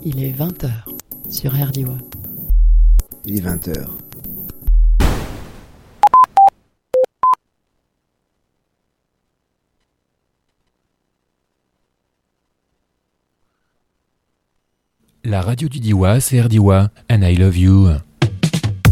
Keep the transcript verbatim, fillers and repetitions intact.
Il est vingt heures sur R D I W A. Il est vingt heures. La radio du Diwa, c'est R D I W A, and I love you.